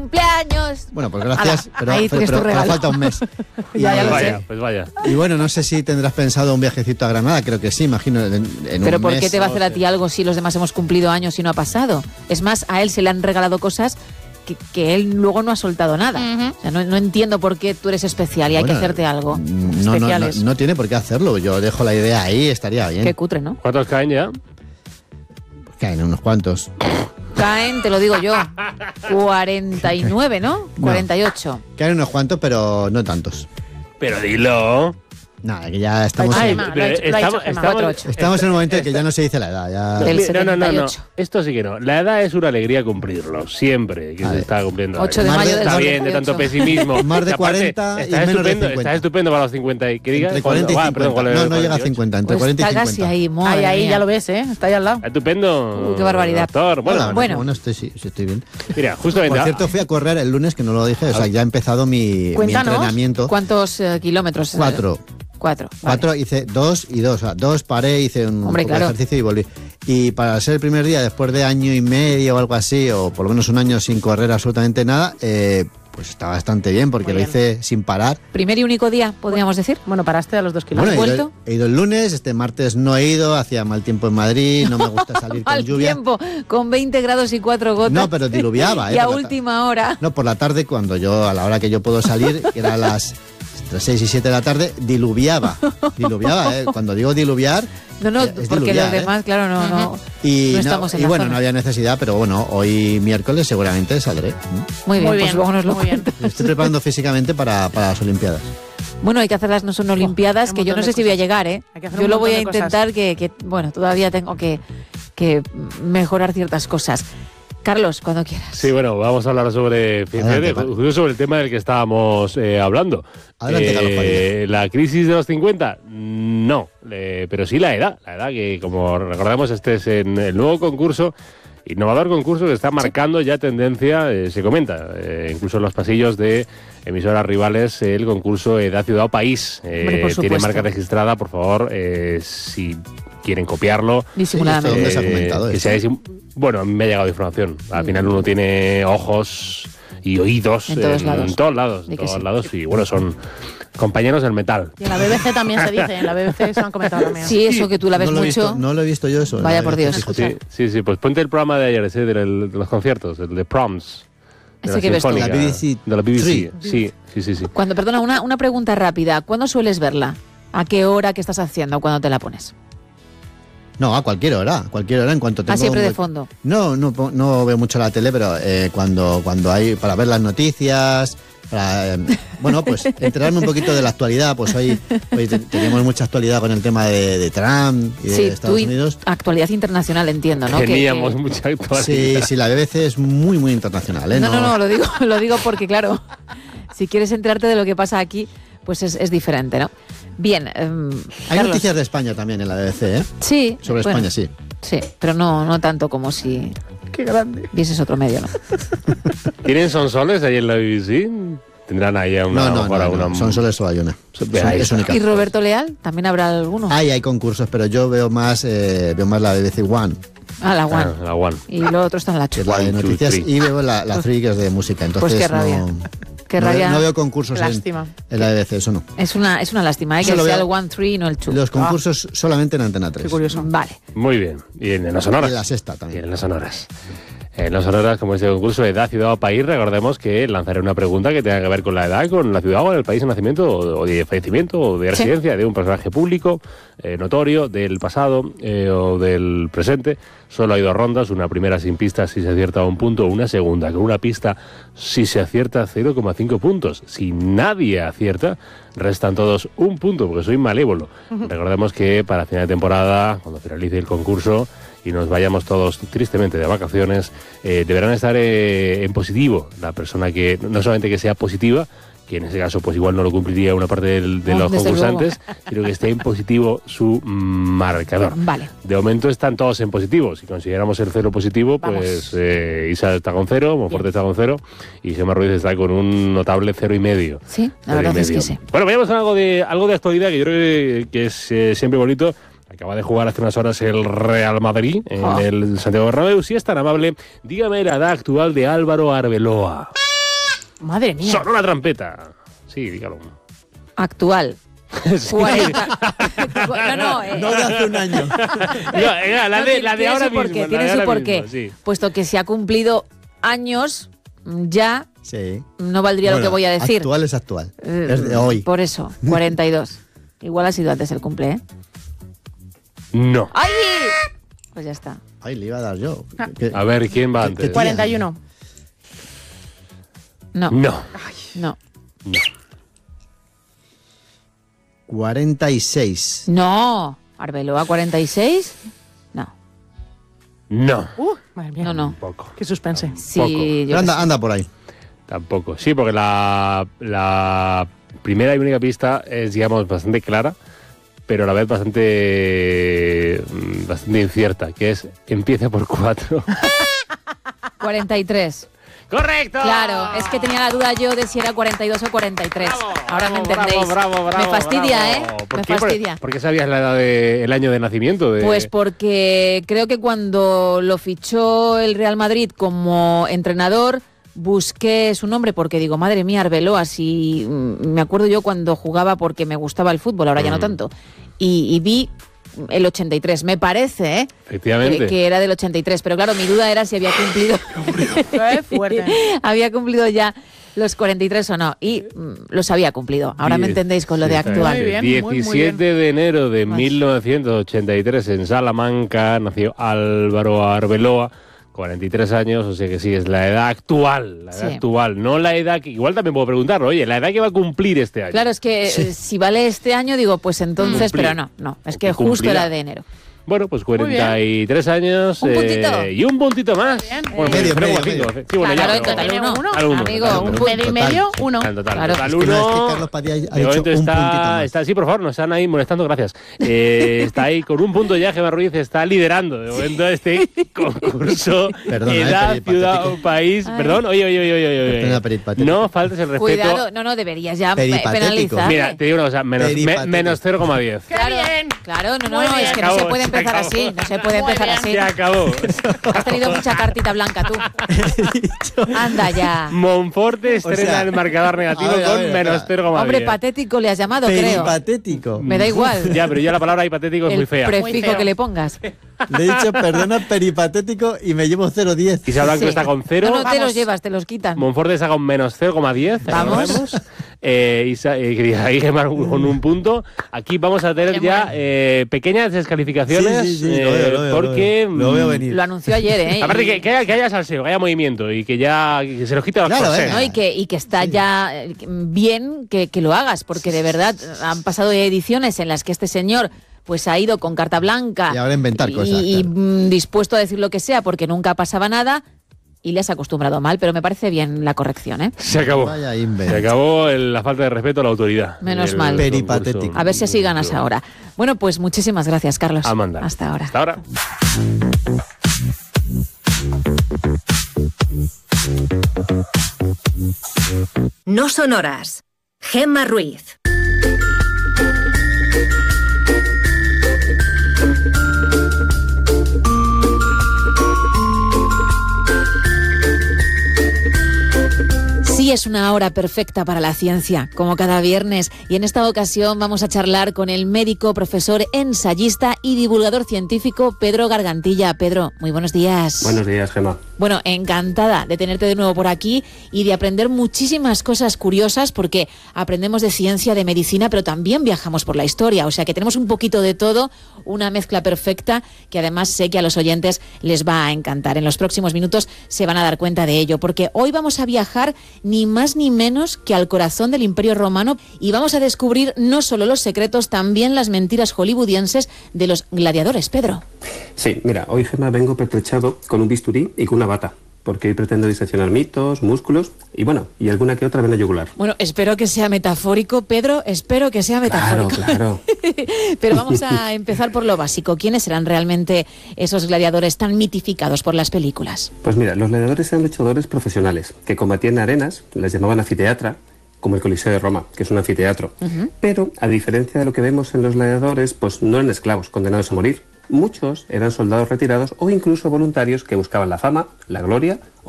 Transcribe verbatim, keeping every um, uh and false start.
cumpleaños! Bueno, pues gracias, Ala, pero, ahí pero, tienes tu pero, pero regalo. falta un mes. Y, Ya, ya lo vaya, sé. pues vaya. y bueno, no sé si tendrás pensado un viajecito a Granada, creo que sí, imagino, en, en Pero un ¿por mes. qué te va a hacer a ti algo si los demás hemos cumplido años y no ha pasado? Es más, a él se le han regalado cosas que, que él luego no ha soltado nada. Ujú. O sea, no, no entiendo por qué tú eres especial y hay Bueno, que hacerte algo. No, no, no, Especiales. no tiene por qué hacerlo, yo dejo la idea ahí, estaría bien. Qué cutre, ¿no? ¿Cuántos caen ya? Caen unos cuantos. Caen, te lo digo yo, cuarenta y nueve, ¿no? cuarenta y ocho. Caen unos cuantos, pero no tantos. Pero dilo. Nada, que ya estamos, Ay, en, ma, Pero lo ha dicho- lo ha dicho estamos- Gemma. estamos- cuatro ocho. estamos en un momento en que ya no se dice la edad. Ya... Del No, no, no, no. setenta y ocho. Esto sí que no. La edad es una alegría cumplirlo. Siempre que Vale. se está cumpliendo. ocho de Más mayo de- del Está más bien, de tanto setenta y ocho. pesimismo. Más de Y aparte, cuarenta y estás menos de estupendo, cincuenta. Estás estupendo para los cincuenta. ¿Y qué digas? Entre cuarenta y Ah, cincuenta. perdón, ¿cuál era no, el no llega a cuarenta y ocho? cincuenta, entre Pues cuarenta y está cincuenta. casi ahí, madre Ahí, ahí, mía. ya lo ves, ¿eh? Está ahí al lado. Estupendo. Uy, qué barbaridad. Doctor. Bueno, Bueno, Bueno. bueno, estoy, sí, sí, estoy bien. mira, justamente. Por cierto, fui a correr el lunes, que no lo dije, o sea, ya ha empezado mi, mi Cuéntanos. entrenamiento. ¿Cuántos eh, kilómetros? Cuatro. Cuatro. vale. Cuatro, hice dos y dos. O sea, dos paré, hice un Hombre, poco de claro. ejercicio y volví. Y para ser el primer día, después de año y medio o algo así, o por lo menos un año sin correr absolutamente nada, eh, pues está bastante bien, porque Muy lo bien. hice sin parar. Primer y único día, podríamos decir. Bueno, paraste a los dos Bueno, kilómetros. he ido, vuelto? he ido el lunes, este martes no he ido, hacía mal tiempo en Madrid, no me gusta salir con Al lluvia. tiempo, con veinte grados y cuatro gotas. No, pero diluviaba, ¿eh? Y a por la ta- última hora. No, por la tarde, cuando yo, a la hora que yo puedo salir, que era a las entre seis y siete de la tarde, diluviaba. Diluviaba, ¿eh? Cuando digo diluviar, No, no, es porque diluviar, los ¿eh? demás, claro, no, no. Y, No no- estamos en y la bueno, zona. no había necesidad, pero bueno, hoy miércoles seguramente saldré. Muy bien, Muy pues bien, luego nos lo muy bien. cuentas. Estoy preparando físicamente para, para las Olimpiadas. Bueno, hay que hacerlas, no son olimpiadas, un que yo montón no de sé si voy a cosas. llegar, ¿eh? Hay que hacer Yo un lo voy a montón de intentar que, que, bueno, todavía tengo que, que mejorar ciertas cosas. Carlos, cuando quieras. Sí, bueno, vamos a hablar sobre, fíjate, Adelante, Juan. justo sobre el tema del que estábamos eh, hablando. Adelante, Carlos Padilla. ¿La crisis de los cincuenta? No, eh, pero sí la edad. La edad que, como recordamos, este es en el nuevo concurso, innovador concurso que está marcando ya tendencia, eh, se comenta, eh, incluso en los pasillos de emisoras rivales, el concurso Edad, Ciudad o País. Eh, Hombre, por tiene supuesto. marca registrada, por favor, eh, si quieren copiarlo. Disimuladamente. ¿Dónde se ha comentado que esto? sea disim- bueno, me ha llegado información. Al final uno tiene ojos y oídos En todos lados. en todos lados, Di en que todos sí. lados, y bueno, son compañeros del metal. Y en la B B C también se dice, en la B B C se lo han comentado también. Sí, eso que tú la ves no, lo he mucho. visto, no lo he visto yo eso. Vaya no, por Dios. fíjate. Sí, sí, sí, pues ponte el programa de ayer, ese del- de los conciertos, el de Proms. De Ese la que ves tú. Sinfónica, La B B C De la B B C, Three. sí, sí, sí, sí. Cuando, perdona, una, una pregunta rápida. ¿Cuándo sueles verla? ¿A qué hora que estás haciendo cuando te la pones? No, a cualquier hora, a cualquier hora, en cuanto tengo... Ah, siempre un de hue- fondo. No, no, po- no veo mucho la tele, pero eh, cuando, cuando hay, para ver las noticias, para, eh, bueno, pues enterarme un poquito de la actualidad, pues hoy, hoy te- tenemos mucha actualidad con el tema de, de Trump y de Sí, Estados tú, Unidos. actualidad internacional, entiendo, ¿no? Que- Teníamos que- mucha actualidad. Sí, sí, la B B C es muy, muy internacional, ¿eh? No, no, no, lo digo, lo digo porque, claro, si quieres enterarte de lo que pasa aquí, pues es, es diferente, ¿no? Bien, em, Hay Carlos. noticias de España también en la B B C, ¿eh? Sí. Sobre bueno, España, sí. Sí, pero no, no tanto como si Qué grande. vieses otro medio, ¿no? ¿Tienen sonsoles ahí en la B B C? Tendrán ahí a una... No, no, para no, no, una- son solo solo hay una. Son- Ahí es está. única. ¿Y Roberto Leal? ¿También habrá alguno? Ahí hay concursos, pero yo veo más, eh, veo más la B B C One, Ah, la Ah, One. la One. Y lo otro está en la que es Chu. la de One, two, noticias, three. y veo la, la Three, que es de música. Entonces Pues qué rabia. no, Qué no, rabia. no veo concursos Qué en, lástima. en la B B C, eso no. Es una, es una lástima, ¿eh? Que Solo sea veo- el One Three y no el Two. Los concursos solamente en Antena tres. Qué curioso. Vale. Muy bien. Y en, en las Y sonoras. en la sexta Y también. en las sonoras. En las sonoras, como este concurso de edad, ciudad o país, recordemos que lanzaré una pregunta que tenga que ver con la edad, con la ciudad o el país de nacimiento o de fallecimiento o de Sí. residencia de un personaje público, eh, notorio, del pasado eh, o del presente. Solo hay dos rondas, una primera sin pistas si se acierta un punto, una segunda con una pista si se acierta cero coma cinco puntos. Si nadie acierta, restan todos un punto porque soy malévolo. Recordemos que para final de temporada, cuando finalice el concurso y nos vayamos todos tristemente de vacaciones, eh, deberán estar eh, en positivo la persona que, no solamente que sea positiva, que en ese caso pues igual no lo cumpliría una parte del- de No, los desde concursantes, sino que esté en positivo su mm, marcador. Vale. De momento están todos en positivo. Si consideramos el cero positivo, Vamos. pues eh, Isa está con cero, Monforte está con cero y Gemma Ruiz está con un notable cero y medio. Sí, la Cero y verdad es que medio. sí. Bueno, vayamos a algo de, algo de actualidad que yo creo que, que es eh, siempre bonito. Acaba de jugar hace unas horas el Real Madrid en Ah. el Santiago Bernabéu. Si es tan amable, dígame la edad actual de Álvaro Arbeloa. Madre mía. Sonó la trompeta. Sí, dígalo. Actual. Sí. cuarenta. No, no, eh, No de hace un año. No, era la no, de, tiene- la de tiene ahora su mismo. porqué, la tiene de su ahora porqué. mismo, sí. Puesto que se ha cumplido años, ya Sí. no valdría lo Bueno, que voy a decir. Actual es actual. Eh, Es de hoy. Por eso, cuarenta y dos. Igual ha sido antes el cumple, ¿eh? No. ¡Ay! Pues ya está. Ay, le iba a dar yo. Ah. ¿Qué- A ver, ¿quién va ¿Qué- antes? qué cuarenta y uno. No, No. no. No. cuarenta y seis. No. Arbeloa, cuarenta y seis. No, No. Uh, madre mía. no, no. Tampoco. Qué suspense. Sí, Poco. yo Pero qué anda, sé. anda por ahí. Tampoco. Sí, porque la, la primera y única pista es, digamos, bastante clara, pero a la vez bastante, mm, bastante incierta, que es empieza por cuatro. cuarenta y tres. ¡Correcto! Claro, es que tenía la duda yo de si era cuarenta y dos o cuarenta y tres. Bravo, Ahora bravo, me entendéis. Bravo, bravo, bravo, me fastidia, bravo. ¿eh? ¿Por Me qué? fastidia. ¿Por, por qué sabías la edad de, el año de nacimiento? De... Pues porque creo que cuando lo fichó el Real Madrid como entrenador, busqué su nombre porque digo, madre mía, Arbeloa, si mm, me acuerdo yo cuando jugaba porque me gustaba el fútbol, ahora ya no Mm. tanto. Y, y vi el ochenta y tres, me parece, ¿eh? Efectivamente. Que, que era del ochenta y tres, pero claro, mi duda era si había cumplido Qué fuerte. había cumplido ya los cuarenta y tres o no, y mm, los había cumplido. Ahora me Diez- entendéis con lo de sí, actual. Muy bien, muy, muy diecisiete de enero de Más. mil novecientos ochenta y tres en Salamanca nació Álvaro Arbeloa, cuarenta y tres años, o sea que sí, es la edad actual, la edad Sí. actual, no la edad que, igual también puedo preguntarlo, oye, la edad que va a cumplir este año. Claro, es que eh, si vale este año, digo, pues entonces, Cumplir. pero no, no, es O que que justo cumplirá. era de enero. Bueno, pues cuarenta y tres años Un puntito. eh, y un puntito más. Bien. Bueno, Medio, cero coma medio, cinco. medio. Sí, bueno, Claro, ya, en pero- total uno. uno. Al uno, Amigo, total, un total. Medio y medio, uno. En total, Claro. total Es que, no, es que uno. Carlos Padilla ha De dicho momento un puntito está, más. está, sí, por favor, nos están ahí molestando, gracias. Eh, está ahí con un punto ya, Gemma Ruiz está liderando de momento este concurso. Perdona, eh, Edad, peripatético. ciudad o país. Ay. Perdón, oye, oye, oye, oye, oye. Perdona, peripatético. No faltes el respeto. Cuidado, no, no, deberías ya pe- Peripatético. penalizar. Mira, te digo una cosa, menos, me- Peripatético. menos cero coma diez. ¡Qué Claro, bien! claro, no, no, Muy no, es bien. que no se Acabó, puede se empezar acabó. así, no se puede Muy empezar bien. así. Se acabó. Has tenido mucha cartita blanca tú. Anda ya. Monforte estrena sea, el marcador negativo a ver, a con ver, menos espera. cero coma diez. Hombre, patético le has llamado, creo. Peripatético. Me da igual. Ya, pero ya la palabra hipotético es El muy fea. Muy prefijo feo. que le pongas. Le he dicho, perdona, peripatético y me llevo cero coma diez. Isabel Blanco Sí. está con cero. No, no te Vamos. los llevas, te los quitan. Monforte está con menos cero coma diez. Vamos. recordemos. Eh, Isa, eh, querida, ahí Gemma con un punto. Aquí vamos a tener Qué ya bueno. eh, pequeñas descalificaciones. Sí, sí, sí, eh, lo veo, lo veo, porque. lo veo. Lo veo mm, venir. Lo anunció ayer, ¿eh? Aparte Y- que, que haya, que haya salseo, que haya movimiento y que ya que se nos quite los Claro, corsés. venga. ¿no? Y que, y que está ya eh, bien que, que lo hagas, porque de verdad han pasado ediciones en las que este señor pues ha ido con carta blanca Y ahora a inventar y, cosas, y, claro. mm, dispuesto a decir lo que sea porque nunca pasaba nada y le has acostumbrado mal, pero me parece bien la corrección, ¿eh? Se acabó. Vaya Se invento. acabó el- la falta de respeto a la autoridad. Menos del mal. Peripatético. concurso. A ver si así ganas ahora. Bueno, pues muchísimas gracias, Carlos. A mandar. Hasta ahora. Hasta ahora. No son horas. Gemma Ruiz. Sí, es una hora perfecta para la ciencia, como cada viernes, y en esta ocasión vamos a charlar con el médico, profesor, ensayista y divulgador científico Pedro Gargantilla. Pedro, muy buenos días. Buenos días, Gemma. Bueno, encantada de tenerte de nuevo por aquí y de aprender muchísimas cosas curiosas, porque aprendemos de ciencia, de medicina, pero también viajamos por la historia, o sea que tenemos un poquito de todo, una mezcla perfecta que además sé que a los oyentes les va a encantar. En los próximos minutos se van a dar cuenta de ello, porque hoy vamos a viajar ni más ni menos que al corazón del Imperio Romano y vamos a descubrir no solo los secretos, también las mentiras hollywoodienses de los gladiadores, Pedro. Sí, mira, hoy, Gemma, vengo pertrechado con un bisturí y con una bata, porque hoy pretendo diseccionar mitos, músculos y, bueno, y alguna que otra vena yugular. Bueno, espero que sea metafórico, Pedro, espero que sea Claro, metafórico. claro. Pero vamos a empezar por lo básico. ¿Quiénes eran realmente esos gladiadores tan mitificados por las películas? Pues mira, los gladiadores eran luchadores profesionales que combatían en arenas, las llamaban anfiteatra, como el Coliseo de Roma, que es un anfiteatro. Pero, a diferencia de lo que vemos en los gladiadores, pues no eran esclavos condenados a morir. Muchos eran soldados retirados o incluso voluntarios que buscaban la fama, la gloria